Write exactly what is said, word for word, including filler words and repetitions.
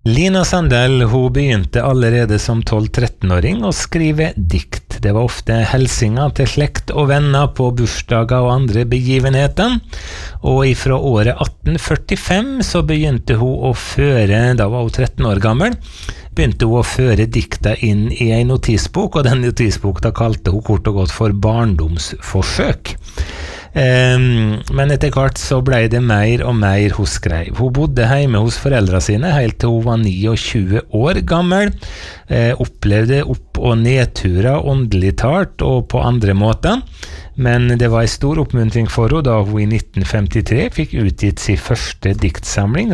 Lina Sandell, hun begynte allerede som tolv-trettenåring å skrive dikt. Det var ofte helsinger til slekt og venner på bursdager og andre begivenheter. Og ifra året atten førtifem så begynte hun å føre, da var hun tretten år gammel, begynte hun å føre dikta inn i en notisbok, og den notisbok da kalte hun kort og godt for barndomsforsøk. Um, men etter hvert så ble det mer og mer hun skrev. Hun bodde hjemme hos foreldra sine helt til hun var tjueni år gammel, uh, opplevde opp- og nedturer åndelig talt og på andre måter, men det var en stor oppmuntring for henne da hun i nitten femtitre fikk utgitt sin første diktsamling